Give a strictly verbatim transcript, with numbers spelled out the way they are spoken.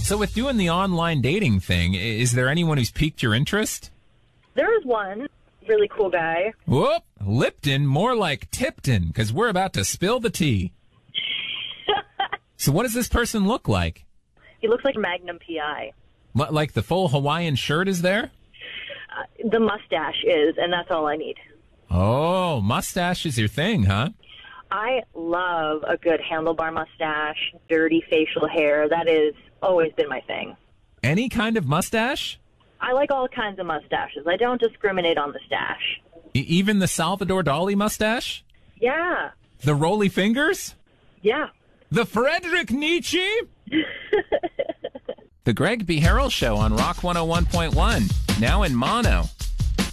So with doing the online dating thing, i- is there anyone who's piqued your interest? There is one really cool guy. Whoop, Lipton, more like Tipton, because we're about to spill the tea. So what does this person look like? He looks like Magnum P I. What, like the full Hawaiian shirt is there? Uh, the mustache is, and that's all I need. Oh, mustache is your thing, huh? I love a good handlebar mustache, dirty facial hair. That has always been my thing. Any kind of mustache? I like all kinds of mustaches. I don't discriminate on the stash. E- even the Salvador Dali mustache? Yeah. The roly fingers? Yeah. The Friedrich Nietzsche? The Greg B. Harrell Show on Rock one oh one point one, now in mono.